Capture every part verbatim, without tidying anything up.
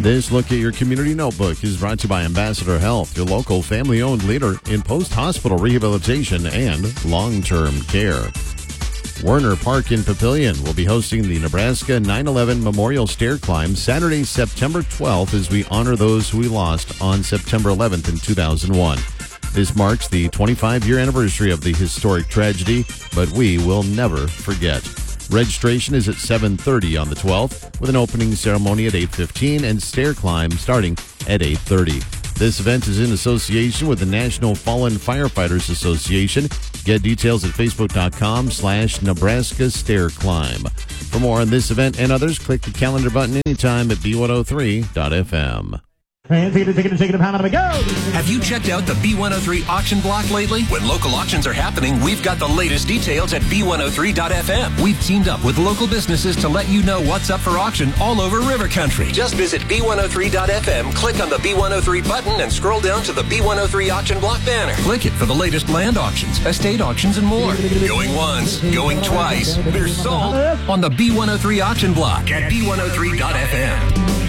This look at your community notebook is brought to you by Ambassador Health, your local family-owned leader in post-hospital rehabilitation and long-term care. Werner Park in Papillion will be hosting the Nebraska nine eleven Memorial Stair Climb Saturday, September twelfth, as we honor those who we lost on September eleventh in two thousand one. This marks the twenty-five-year anniversary of the historic tragedy, but we will never forget. Registration is at seven thirty on the twelfth, with an opening ceremony at eight fifteen and stair climb starting at eight thirty. This event is in association with the National Fallen Firefighters Association. Get details at facebook.com slash Nebraska Stair Climb. For more on this event and others, click the calendar button anytime at B one oh three dot f m. And take it, take it, take it, pound out of it, go! Have you checked out the B one oh three auction block lately? When local auctions are happening, we've got the latest details at B one oh three dot f m. We've teamed up with local businesses to let you know what's up for auction all over River Country. Just visit B one oh three dot f m, click on the B one oh three button, and scroll down to the B one oh three auction block banner. Click it for the latest land auctions, estate auctions, and more. Going once, going twice. They're sold on the B one oh three auction block at B one oh three dot f m.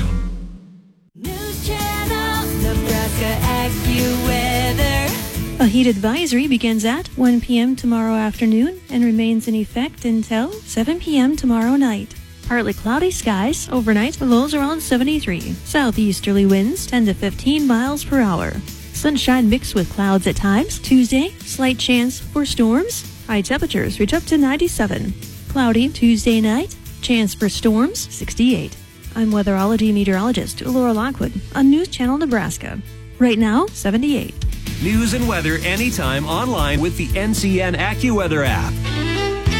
A heat advisory begins at one p.m. tomorrow afternoon and remains in effect until seven p.m. tomorrow night. Partly cloudy skies overnight, lows around seventy-three. Southeasterly winds ten to fifteen miles per hour. Sunshine mixed with clouds at times. Tuesday, slight chance for storms. High temperatures reach up to ninety-seven. Cloudy Tuesday night, chance for storms sixty-eight. I'm weatherology meteorologist Laura Lockwood on News Channel Nebraska. Right now, seventy-eight. News and weather anytime online with the N C N AccuWeather app.